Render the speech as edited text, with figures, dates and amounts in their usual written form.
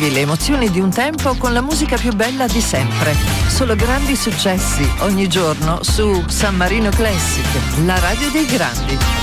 Rivivi le emozioni di un tempo con la musica più bella di sempre. Solo grandi successi ogni giorno su San Marino Classic, la radio dei grandi.